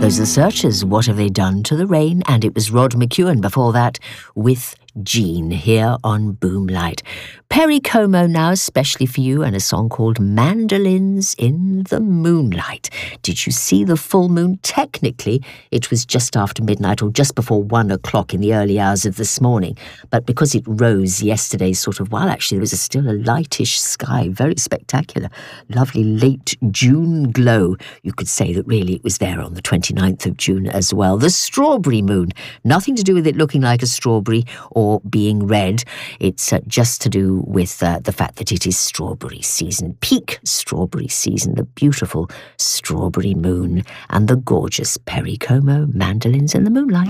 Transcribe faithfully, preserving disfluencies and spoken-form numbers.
Those are the Searchers, What Have They Done to the Rain? And it was Rod McEwen before that with Jean here on Boomlight. Perry Como now, especially for you, and a song called Mandolins in the Moonlight. Did you see the full moon? Technically, it was just after midnight or just before one o'clock in the early hours of this morning. But because it rose yesterday, sort of, well, actually, there was a still a lightish sky, very spectacular. Lovely late June glow. You could say that really it was there on the twenty-ninth of June as well. The strawberry moon, nothing to do with it looking like a strawberry or being red. It's uh, just to do with uh, the fact that it is strawberry season, peak strawberry season, the beautiful strawberry moon and the gorgeous Perry Como Mandolins in the Moonlight.